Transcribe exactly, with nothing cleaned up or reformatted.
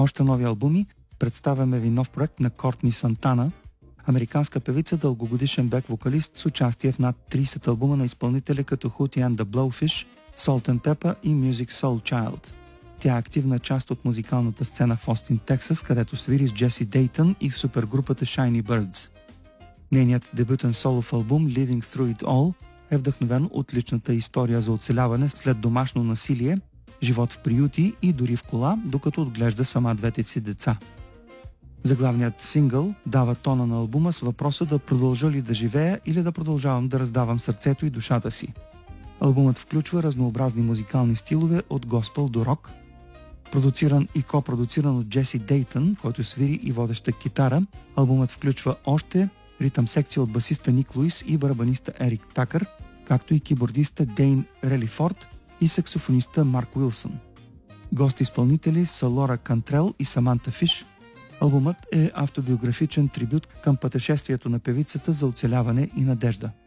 още нови албуми, представяме ви нов проект на Кортни Сантана, американска певица, дългогодишен бек-вокалист с участие в над трийсет албума на изпълнители като Hootie and the Blowfish, Salt and Pepper и Musiq Soulchild. Тя е активна част от музикалната сцена в Остин, Тексас, където свири с Джеси Дейтън и в супергрупата Shiny Birds. Нейният дебютен солов албум Living Through It All е вдъхновен от личната история за оцеляване след домашно насилие, живот в приюти и дори в кола, докато отглежда сама двете си деца. Заглавният сингъл дава тона на албума с въпроса да продължа ли да живея или да продължавам да раздавам сърцето и душата си. Албумът включва разнообразни музикални стилове от госпел до рок, продуциран и копродуциран от Джеси Дейтън, който свири и водеща китара. Албумът включва още ритъм секция от басиста Ник Луис и барабаниста Ерик Такър, както и кибордиста Дейн Релифорд и саксофониста Марк Уилсън. Гости изпълнители са Лора Кантрел и Саманта Фиш. Албумът е автобиографичен трибют към пътешествието на певицата за оцеляване и надежда.